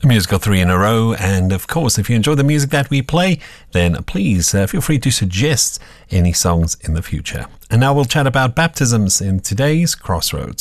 Musical 3 in a row, and of course if you enjoy the music that we play, then please feel free to suggest any songs in the future. And now we'll chat about baptisms in today's Crossroads.